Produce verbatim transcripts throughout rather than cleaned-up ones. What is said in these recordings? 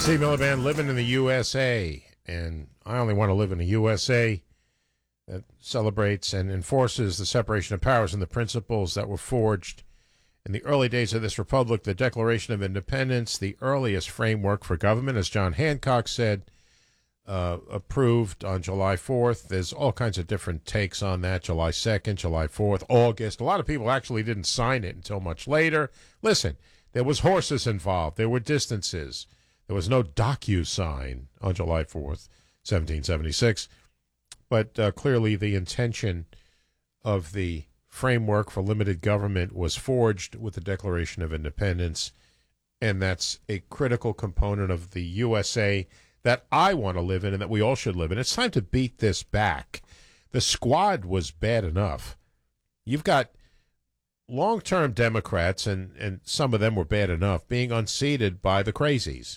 Steve Miller Band, living in the U S A, and I only want to live in a U S A that celebrates and enforces the separation of powers and the principles that were forged in the early days of this republic, the Declaration of Independence, the earliest framework for government, as John Hancock said, uh, approved on July fourth. There's all kinds of different takes on that, July second, July fourth, August. A lot of people actually didn't sign it until much later. Listen, there was horses involved. There were distances. There was no docu-sign on July fourth, seventeen seventy-six, but uh, clearly the intention of the framework for limited government was forged with the Declaration of Independence, and that's a critical component of the U S A that I want to live in and that we all should live in. It's time to beat this back. The squad was bad enough. You've got long-term Democrats, and, and some of them were bad enough, being unseated by the crazies.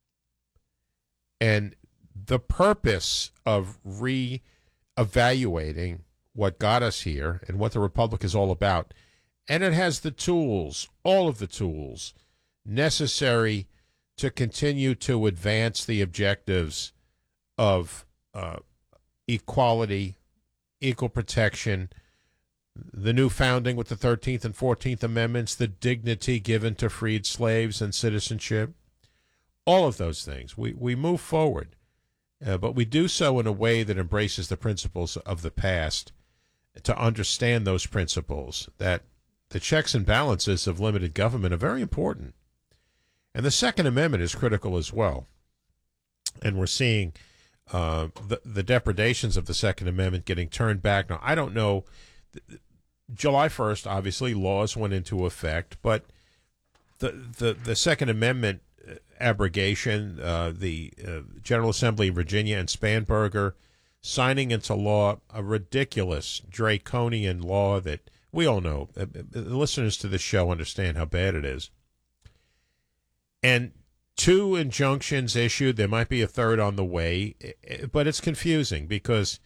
And the purpose of re-evaluating what got us here and what the Republic is all about, and it has the tools, all of the tools, necessary to continue to advance the objectives of uh, equality, equal protection, the new founding with the thirteenth and fourteenth Amendments, the dignity given to freed slaves and citizenship. All of those things. We we move forward, uh, but we do so in a way that embraces the principles of the past, to understand those principles, that the checks and balances of limited government are very important. And the Second Amendment is critical as well. And we're seeing uh, the, the depredations of the Second Amendment getting turned back. Now, I don't know. July first, obviously, laws went into effect, but the, the, the Second Amendment abrogation, uh, the uh, General Assembly of Virginia and Spanberger signing into law a ridiculous, draconian law that we all know. Uh, the listeners to this show understand how bad it is. And two injunctions issued. There might be a third on the way, but it's confusing because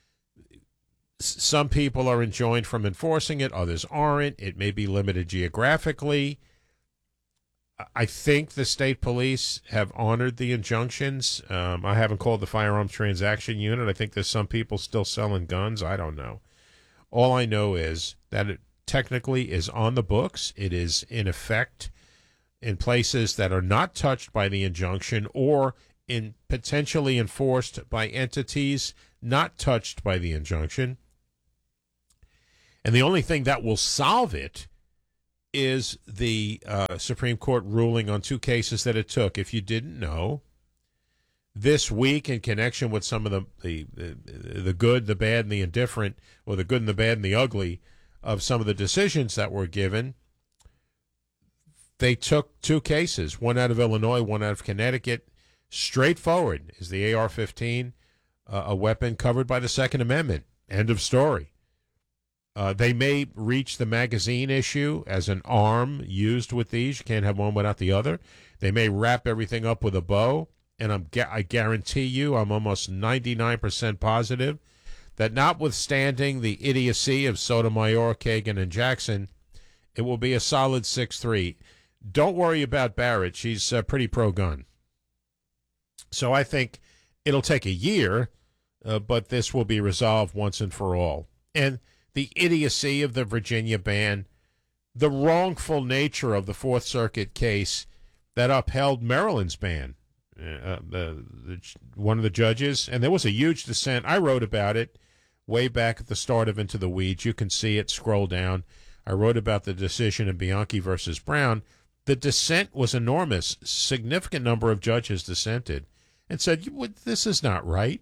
some people are enjoined from enforcing it, others aren't. It may be limited geographically. I think the state police have honored the injunctions. Um, I haven't called the firearms transaction unit. I think there's some people still selling guns. I don't know. All I know is that it technically is on the books. It is in effect in places that are not touched by the injunction or in potentially enforced by entities not touched by the injunction. And the only thing that will solve it is the uh, Supreme Court ruling on two cases that it took. If you didn't know, this week in connection with some of the, the, the, the good, the bad, and the indifferent, or the good and the bad and the ugly of some of the decisions that were given, they took two cases, one out of Illinois, one out of Connecticut. Straightforward. Is the A R fifteen uh, a weapon covered by the Second Amendment? End of story. Uh, they may reach the magazine issue as an arm used with these. You can't have one without the other. They may wrap everything up with a bow, and I'm, I guarantee you, I'm almost ninety-nine percent positive that notwithstanding the idiocy of Sotomayor, Kagan, and Jackson, it will be a solid six three. Don't worry about Barrett. She's uh, pretty pro-gun. So I think it'll take a year, uh, but this will be resolved once and for all. And the idiocy of the Virginia ban, the wrongful nature of the Fourth Circuit case that upheld Maryland's ban. Uh, the, the one of the judges, and there was a huge dissent. I wrote about it way back at the start of Into the Weeds. You can see it, scroll down. I wrote about the decision in Bianchi versus Brown. The dissent was enormous. Significant number of judges dissented and said, this is not right.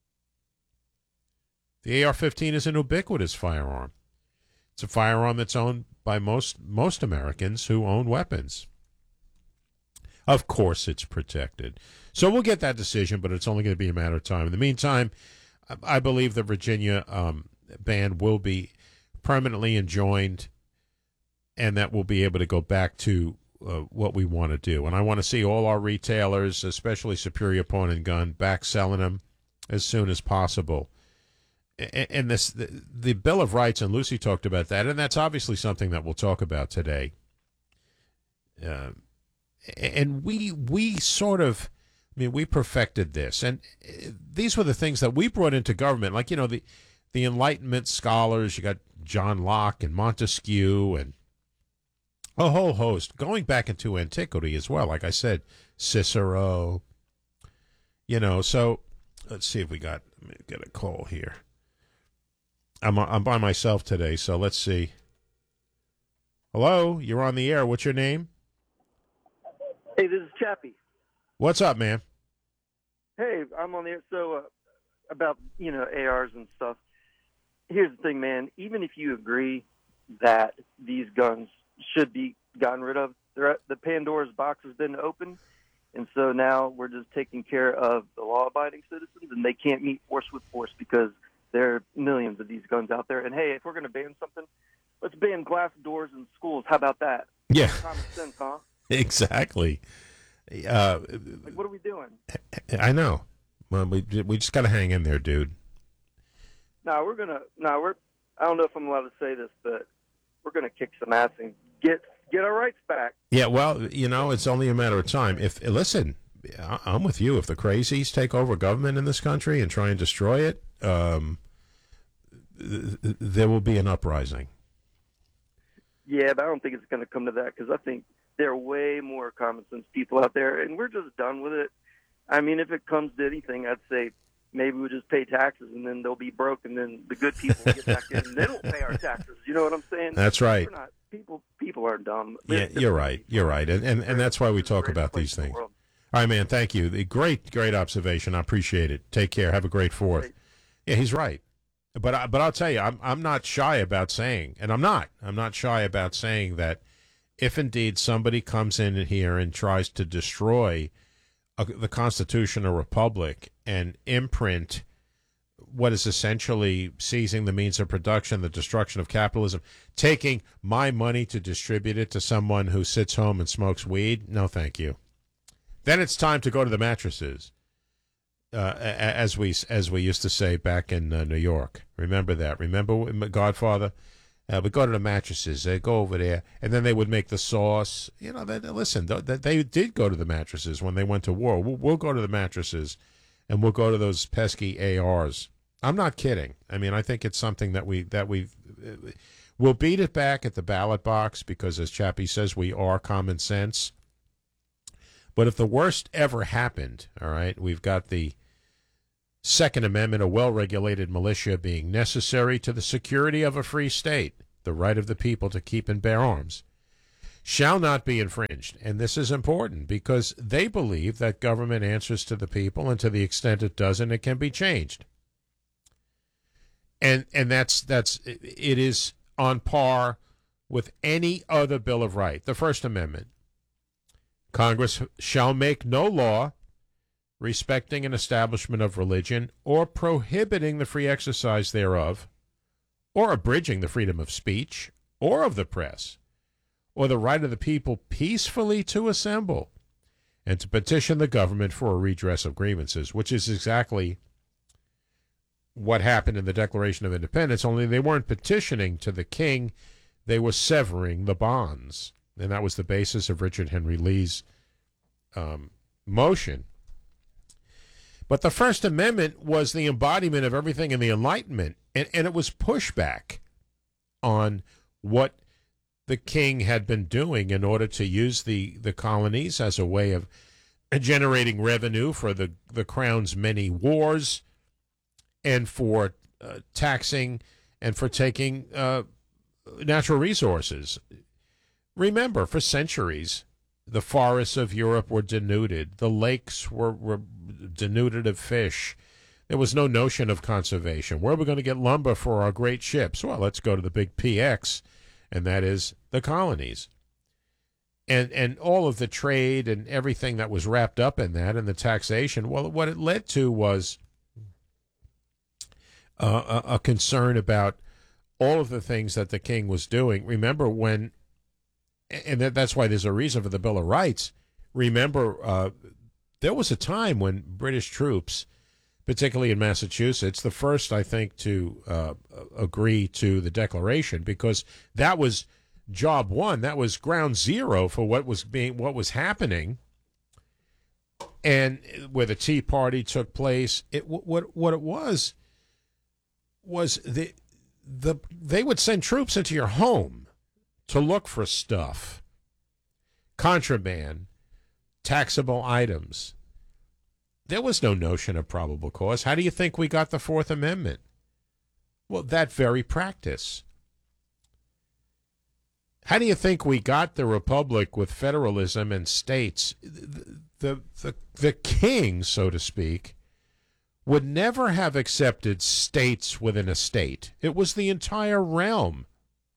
The A R fifteen is an ubiquitous firearm. It's a firearm that's owned by most most Americans who own weapons. Of course it's protected. So we'll get that decision, but it's only going to be a matter of time. In the meantime, I believe the Virginia um, ban will be permanently enjoined, and that we'll be able to go back to uh, what we want to do. And I want to see all our retailers, especially Superior Pawn and Gun, back selling them as soon as possible. And this, the, the Bill of Rights, and Lucy talked about that, and that's obviously something that we'll talk about today. Uh, and we we sort of I mean, we perfected this, and uh, these were the things that we brought into government. Like, you know, the the Enlightenment scholars. You got John Locke and Montesquieu and a whole host going back into antiquity as well. Like I said, Cicero. You know, so let's see if we got. Let me get a call here. I'm I'm by myself today, so let's see. Hello, you're on the air. What's your name? Hey, this is Chappie. What's up, man? Hey, I'm on the air. So uh, about you know A Rs and stuff. Here's the thing, man. Even if you agree that these guns should be gotten rid of, they're, the Pandora's box has been opened, and so now we're just taking care of the law-abiding citizens, and they can't meet force with force because there are millions of these guns out there. And hey, if we're going to ban something, let's ban glass doors in schools. How about that? Yeah. Common sense, huh? Exactly. Uh, like, what are we doing? I know. Well, we we just got to hang in there, dude. No, we're gonna. No, we're. I don't know if I'm allowed to say this, but we're gonna kick some ass and get get our rights back. Yeah. Well, you know, it's only a matter of time. If listen, I'm with you. If the crazies take over government in this country and try and destroy it, um, there will be an uprising. Yeah, but I don't think it's going to come to that because I think there are way more common sense people out there, and we're just done with it. I mean, if it comes to anything, I'd say maybe we'll just pay taxes, and then they'll be broke, and then the good people will get back in, and they don't pay our taxes. You know what I'm saying? That's right. We're not, people people are dumb. Yeah, you're right. You're right, and and, and that's why we talk about these things. All right, man. Thank you. The great great observation. I appreciate it. Take care. Have a great Fourth. Great. Yeah, he's right. But I, but I'll tell you, I'm I'm not shy about saying, and I'm not, I'm not shy about saying that if indeed somebody comes in here and tries to destroy a, the Constitution or Republic and imprint what is essentially seizing the means of production, the destruction of capitalism, taking my money to distribute it to someone who sits home and smokes weed, no, thank you. Then it's time to go to the mattresses. Uh, as we as we used to say back in uh, New York. Remember that? Remember Godfather? Uh, we go to the mattresses. They go over there, and then they would make the sauce. You know, they, listen, they, they did go to the mattresses when they went to war. We'll, we'll go to the mattresses, and we'll go to those pesky A Rs. I'm not kidding. I mean, I think it's something that we that we uh, we'll beat it back at the ballot box because, as Chappie says, we are common sense. But if the worst ever happened, all right, we've got the Second Amendment, a well-regulated militia being necessary to the security of a free state, the right of the people to keep and bear arms, shall not be infringed. And this is important because they believe that government answers to the people, and to the extent it doesn't, it can be changed. And and that's that's it is on par with any other Bill of Rights. The First Amendment. Congress shall make no law respecting an establishment of religion or prohibiting the free exercise thereof, or abridging the freedom of speech or of the press, or the right of the people peacefully to assemble and to petition the government for a redress of grievances, which is exactly what happened in the Declaration of Independence, only they weren't petitioning to the king, they were severing the bonds. And that was the basis of Richard Henry Lee's um, motion. But the First Amendment was the embodiment of everything in the Enlightenment, and, and it was pushback on what the king had been doing in order to use the, the colonies as a way of generating revenue for the, the crown's many wars and for uh, taxing and for taking uh, natural resources. Remember, for centuries, the forests of Europe were denuded. The lakes were, were denuded of fish. There was no notion of conservation. Where are we going to get lumber for our great ships? Well, let's go to the big P X, and that is the colonies. And and all of the trade and everything that was wrapped up in that and the taxation, well, what it led to was uh, a, a concern about all of the things that the king was doing. Remember when and that, that's why there's a reason for the Bill of Rights. Remember, uh, there was a time when British troops, particularly in Massachusetts, the first, I think, to uh, agree to the Declaration, because that was job one. That was ground zero for what was being, what was happening. and where the Tea Party took place. It what what it was was the the they would send troops into your home to look for stuff, contraband, taxable items. There was no notion of probable cause. How do you think we got the Fourth Amendment? Well, that very practice. How do you think we got the republic with federalism and states? The, the, the, the king, so to speak, would never have accepted states within a state. It was the entire realm.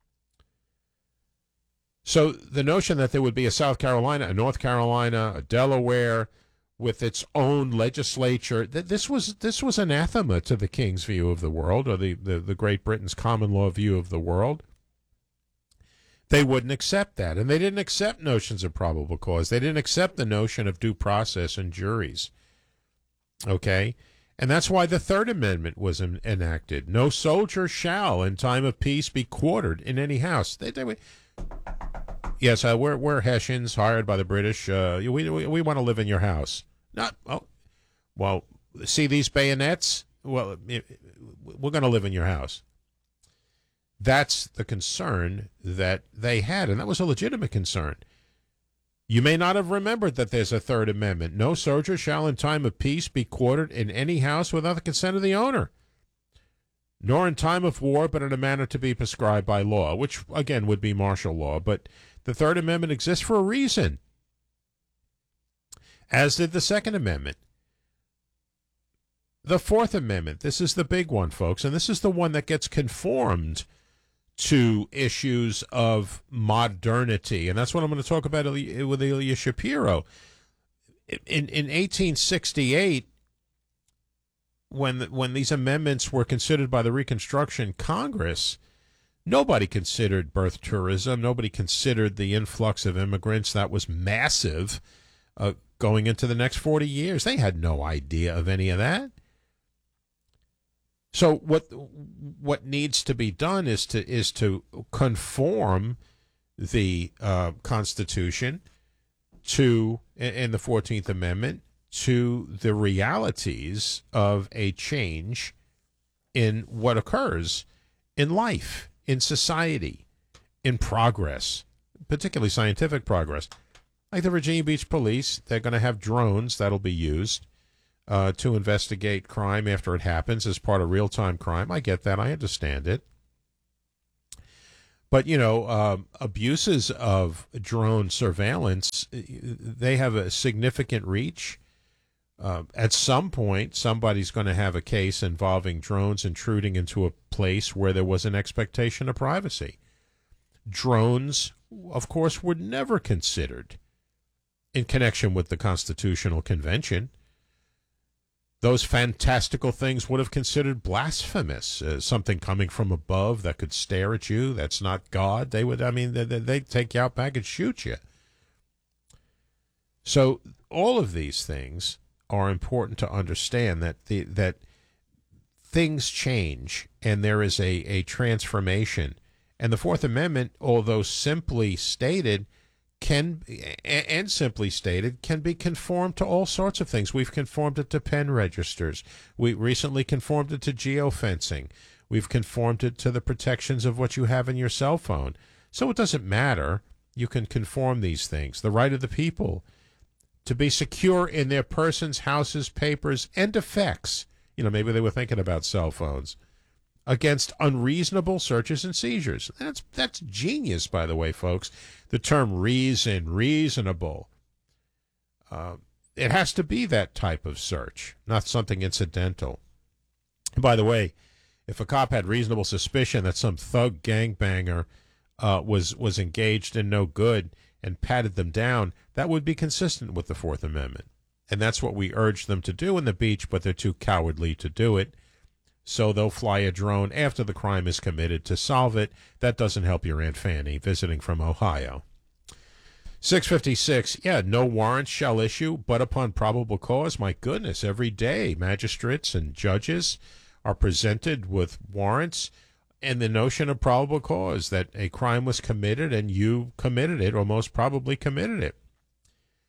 So the notion that there would be a South Carolina, a North Carolina, a Delaware with its own legislature, that this was this was anathema to the king's view of the world, or the, the, the Great Britain's common law view of the world. They wouldn't accept that, and they didn't accept notions of probable cause. They didn't accept the notion of due process and juries. Okay? And that's why the Third Amendment was en- enacted. No soldier shall, in time of peace, be quartered in any house. They, they, yes, uh, we're, we're Hessians hired by the British. Uh, we, we, we want to live in your house. Not, oh, well, see these bayonets? Well, we're going to live in your house. That's the concern that they had, and that was a legitimate concern. You may not have remembered that there's a Third Amendment. No soldier shall in time of peace be quartered in any house without the consent of the owner, nor in time of war, but in a manner to be prescribed by law, which, again, would be martial law. But the Third Amendment exists for a reason, as did the Second Amendment. The Fourth Amendment, this is the big one, folks, and this is the one that gets conformed to issues of modernity. And that's what I'm going to talk about with Ilya Shapiro. In in eighteen sixty-eight, when when these amendments were considered by the Reconstruction Congress, nobody considered birth tourism. Nobody considered the influx of immigrants that was massive uh, going into the next forty years. They had no idea of any of that. So what what needs to be done is to is to conform the uh, Constitution to and the fourteenth Amendment to the realities of a change in what occurs in life, in society, in progress, particularly scientific progress. Like the Virginia Beach Police, they're going to have drones that'll be used Uh, to investigate crime after it happens as part of real-time crime. I get that. I understand it. But, you know, uh, abuses of drone surveillance, they have a significant reach. Uh, at some point, somebody's going to have a case involving drones intruding into a place where there was an expectation of privacy. Drones, of course, were never considered in connection with the Constitutional Convention. Those fantastical things would have considered blasphemous, uh, something coming from above that could stare at you. That's not God. They would, I mean, they, they'd take you out back and shoot you. So all of these things are important to understand, that the that things change and there is a, a transformation. And the Fourth Amendment, although simply stated, can, and simply stated, can be conformed to all sorts of things. We've conformed it to pen registers. We recently conformed it to geofencing. We've conformed it to the protections of what you have in your cell phone. So it doesn't matter. You can conform these things. The right of the people to be secure in their persons, houses, papers, and effects. You know, maybe they were thinking about cell phones. Against unreasonable searches and seizures. That's that's genius, by the way, folks. The term reason, reasonable. Uh, it has to be that type of search, not something incidental. And by the way, if a cop had reasonable suspicion that some thug gangbanger uh, was was engaged in no good and patted them down, that would be consistent with the Fourth Amendment. And that's what we urge them to do in the beach, but they're too cowardly to do it. So they'll fly a drone after the crime is committed to solve it. That doesn't help your Aunt Fanny visiting from Ohio. six fifty-six, yeah, no warrants shall issue, but upon probable cause. My goodness, every day magistrates and judges are presented with warrants and the notion of probable cause, that a crime was committed and you committed it or most probably committed it.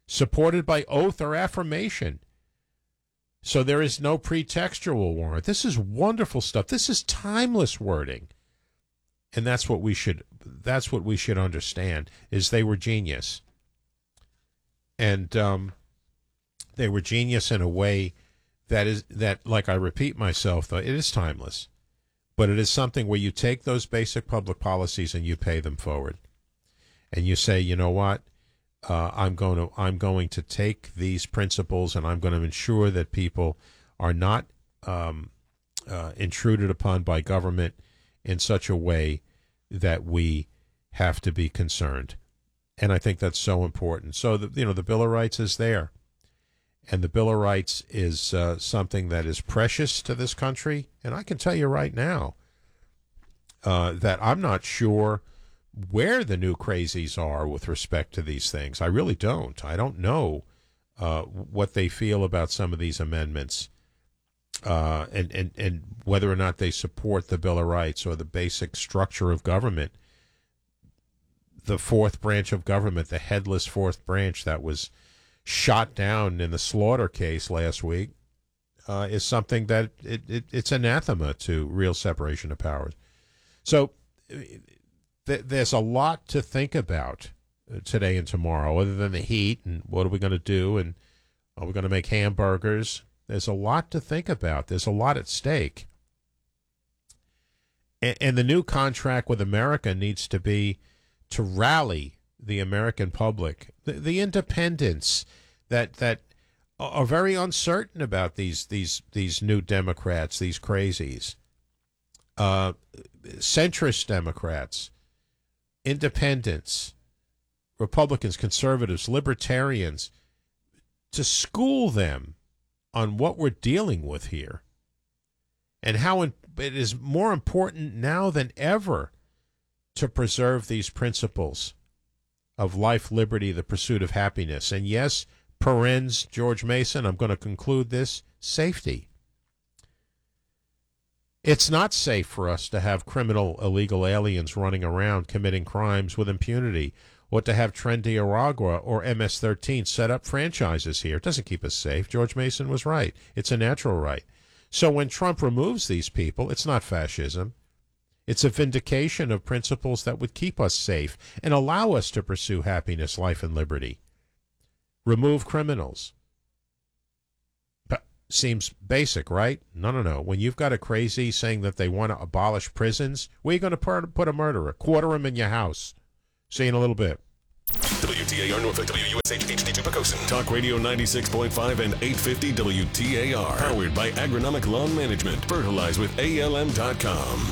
supported by oath or affirmation. So there is no pretextual warrant. This is wonderful stuff. This is timeless wording. And that's what we should that's what we should understand, is they were genius. And um, they were genius in a way that is that, like I repeat myself, though, it is timeless. But it is something where you take those basic public policies and you pay them forward. And you say, you know what? Uh, I'm going to I'm going to take these principles and I'm going to ensure that people are not um, uh, intruded upon by government in such a way that we have to be concerned. And I think that's so important. So, the, you know, the Bill of Rights is there. And the Bill of Rights is uh, something that is precious to this country. And I can tell you right now uh, that I'm not sure where the new crazies are with respect to these things. I really don't. I don't know uh, what they feel about some of these amendments uh, and, and, and whether or not they support the Bill of Rights or the basic structure of government. The fourth branch of government, the headless fourth branch that was shot down in the Slaughter case last week, uh, is something that it, it, it's anathema to real separation of powers. So th- there's a lot to think about today and tomorrow, other than the heat and what are we going to do, and are we going to make hamburgers? There's a lot to think about. There's a lot at stake. And, and the new contract with America needs to be to rally the American public, the, the independents that that are very uncertain about these these these new Democrats, these crazies, uh, centrist Democrats, independents, Republicans, conservatives, libertarians, to school them on what we're dealing with here and how it is more important now than ever to preserve these principles of life, liberty, the pursuit of happiness. And yes, parens, George Mason, I'm going to conclude this, safety. It's not safe for us to have criminal illegal aliens running around committing crimes with impunity, or to have Trendiaragua or M S thirteen set up franchises here. It doesn't keep us safe. George Mason was right. It's a natural right. So when Trump removes these people, it's not fascism. It's a vindication of principles that would keep us safe and allow us to pursue happiness, life, and liberty. Remove criminals. But seems basic, right? No, no, no. When you've got a crazy saying that they want to abolish prisons, where are you going to put a murderer? Quarter him in your house. See you in a little bit. W T A R Norfolk, W U S H H D two Pocosin. Talk Radio ninety-six point five and eight fifty W T A R. Powered by Agronomic Lawn Management. Fertilize with A L M dot com.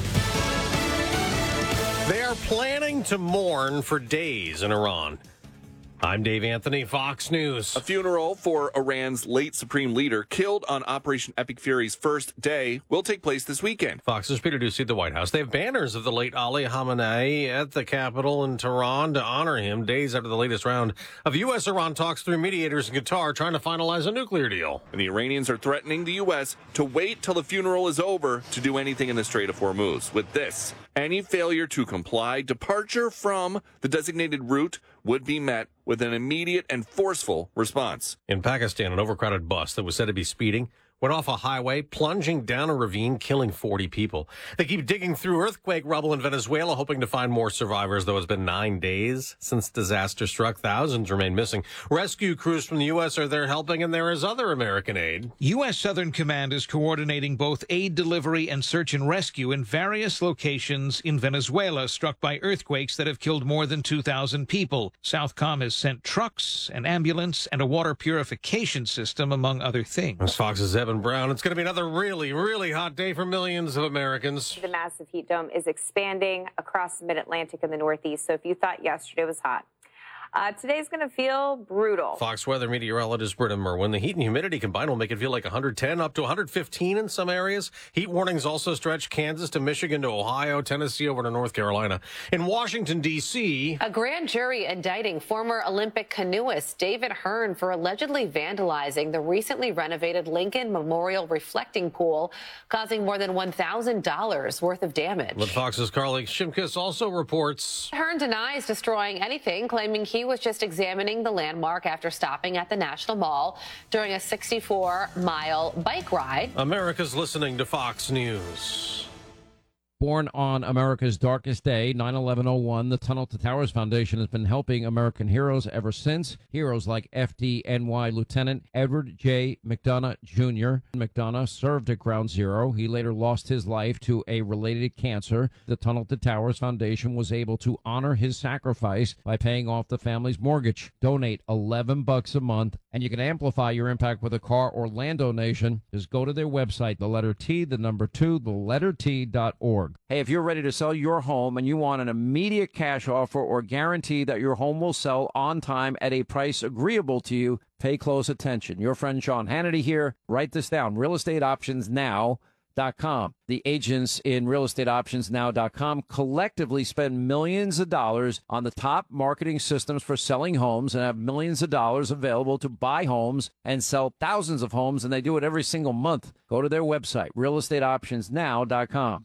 They are planning to mourn for days in Iran. I'm Dave Anthony, Fox News. A funeral for Iran's late supreme leader killed on Operation Epic Fury's first day will take place this weekend. Fox's Peter Ducey at the White House. They have banners of the late Ali Khamenei at the Capitol in Tehran to honor him days after the latest round of U S Iran talks through mediators in Qatar trying to finalize a nuclear deal. And the Iranians are threatening the U S to wait till the funeral is over to do anything in the Strait of Hormuz. With this, any failure to comply, departure from the designated route would be met with an immediate and forceful response. In Pakistan, an overcrowded bus that was said to be speeding went off a highway, plunging down a ravine, killing forty people. They keep digging through earthquake rubble in Venezuela, hoping to find more survivors, though it's been nine days since disaster struck. Thousands remain missing. Rescue crews from the U S are there helping, and there is other American aid. U S. Southern Command is coordinating both aid delivery and search and rescue in various locations in Venezuela struck by earthquakes that have killed more than two thousand people. Southcom has sent trucks, an ambulance, and a water purification system, among other things. As Fox's Evan Brown, it's going to be another really, really hot day for millions of Americans. The massive heat dome is expanding across the mid-Atlantic and the Northeast. So if you thought yesterday was hot, Uh, today's going to feel brutal. Fox weather meteorologist Britta Merwin. The heat and humidity combined will make it feel like one hundred ten up to one hundred fifteen in some areas. Heat warnings also stretch Kansas to Michigan to Ohio, Tennessee over to North Carolina. In Washington, D C, a grand jury indicting former Olympic canoeist David Hearn for allegedly vandalizing the recently renovated Lincoln Memorial reflecting pool, causing more than one thousand dollars worth of damage. But Fox's Carly Shimkus also reports Hearn denies destroying anything, claiming he He was just examining the landmark after stopping at the National Mall during a sixty-four mile bike ride. America's listening to Fox News. Born on America's darkest day, nine eleven oh one, the Tunnel to Towers Foundation has been helping American heroes ever since. Heroes like F D N Y Lieutenant Edward J. McDonough Junior McDonough served at Ground Zero. He later lost his life to a related cancer. The Tunnel to Towers Foundation was able to honor his sacrifice by paying off the family's mortgage. Donate eleven bucks a month, and you can amplify your impact with a car or land donation. Just go to their website, the letter T, the number two, the letter T dot org. Hey, if you're ready to sell your home and you want an immediate cash offer or guarantee that your home will sell on time at a price agreeable to you, pay close attention. Your friend Sean Hannity here. Write this down, real estate options now dot com. The agents in real estate options now dot com collectively spend millions of dollars on the top marketing systems for selling homes and have millions of dollars available to buy homes and sell thousands of homes, and they do it every single month. Go to their website, real estate options now dot com.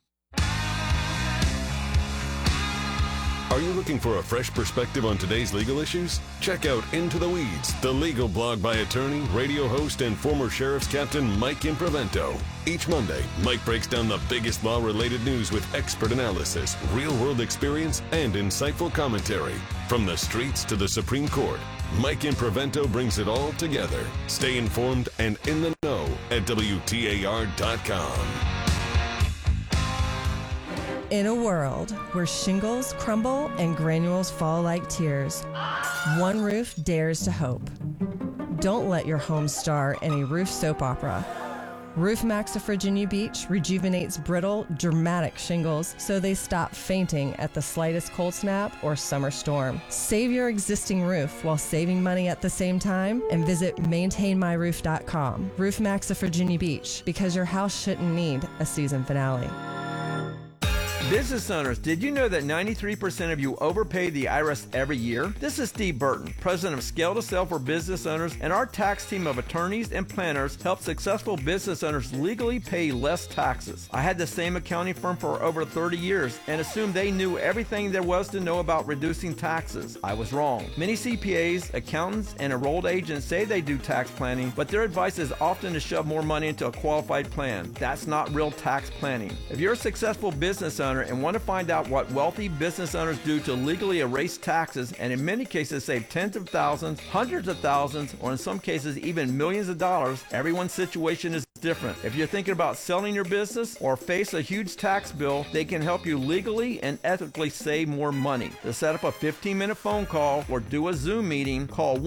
Are you looking for a fresh perspective on today's legal issues? Check out Into the Weeds, the legal blog by attorney, radio host, and former sheriff's captain Mike Improvento. Each Monday, Mike breaks down the biggest law-related news with expert analysis, real-world experience, and insightful commentary. From the streets to the Supreme Court, Mike Improvento brings it all together. Stay informed and in the know at W T A R dot com. In a world where shingles crumble and granules fall like tears, One Roof dares to hope. Don't let your home star in a roof soap opera. Roof Max of Virginia Beach rejuvenates brittle, dramatic shingles so they stop fainting at the slightest cold snap or summer storm. Save your existing roof while saving money at the same time and visit maintain my roof dot com. Roof Max of Virginia Beach, because your house shouldn't need a season finale. Business owners, did you know that ninety-three percent of you overpay the I R S every year? This is Steve Burton, president of Scale to Sell for Business Owners, and our tax team of attorneys and planners help successful business owners legally pay less taxes. I had the same accounting firm for over thirty years and assumed they knew everything there was to know about reducing taxes. I was wrong. Many C P As, accountants, and enrolled agents say they do tax planning, but their advice is often to shove more money into a qualified plan. That's not real tax planning. If you're a successful business owner and want to find out what wealthy business owners do to legally erase taxes and in many cases save tens of thousands, hundreds of thousands, or in some cases even millions of dollars, everyone's situation is different. If you're thinking about selling your business or face a huge tax bill, they can help you legally and ethically save more money. To set up a fifteen minute phone call or do a Zoom meeting, call